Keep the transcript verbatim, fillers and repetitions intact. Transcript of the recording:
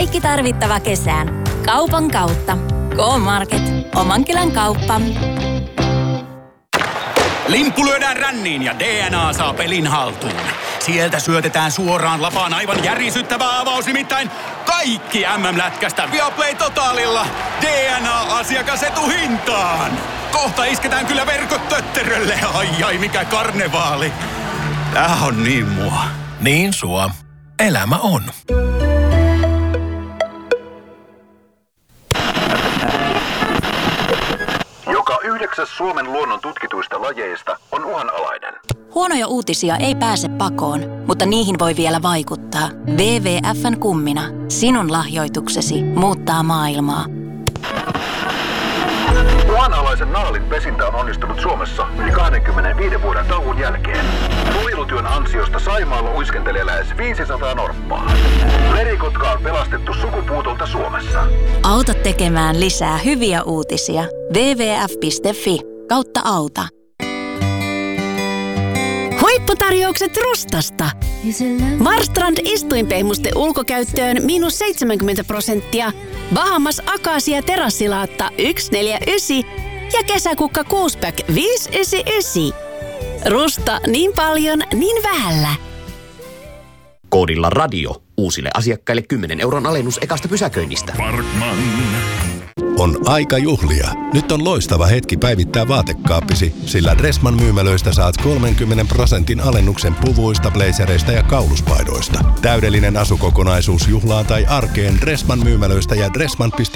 Kaikki tarvittava kesään. Kaupan kautta. K-Market. Oman kylän kauppa. Limppu lyödään ränniin ja D N A saa pelin haltuun. Sieltä syötetään suoraan lapaan aivan järisyttävä avaus, nimittäin kaikki M M-lätkästä Viaplay Totalilla D N A-asiakasetuhintaan. Kohta isketään kyllä verkot tötterölle. Ai ai, mikä karnevaali. Tää on niin mua. Niin sua. Elämä on. Joka yhdeksäs Suomen luonnon tutkituista lajeista on uhanalainen. Huonoja uutisia ei pääse pakoon, mutta niihin voi vielä vaikuttaa. W W F:n kummina. Sinun lahjoituksesi muuttaa maailmaa. Uhanalaisen naalin pesintä on onnistunut Suomessa yli kaksikymmentäviisi vuoden tauon jälkeen. Suojelutyön ansiosta Saimaalla uiskentelee lähes viisisataa norppaa. Merikotka on pelastettu sukupuutolta Suomessa. Auta tekemään lisää hyviä uutisia. W W F piste F I kautta auta. Huipputarjoukset Rustasta. Marstrand istuinpehmuste ulkokäyttöön miinus seitsemänkymmentä prosenttia. Bahamas Akasia terassilaatta yksi neljä yhdeksän ja kesäkukka kuusi-pack viisi yhdeksänkymmentäyhdeksän. Rusta niin paljon, niin vähällä. Koodilla radio. Uusille asiakkaille kymmenen euron alennus ekasta pysäköinnistä. Parkman. On aika juhlia. Nyt on loistava hetki päivittää vaatekaappisi, sillä Dressman myymälöistä saat kolmenkymmenen prosentin alennuksen puvuista, blazereista ja kauluspaidoista. Täydellinen asukokonaisuus juhlaan tai arkeen Dressman myymälöistä ja dressman piste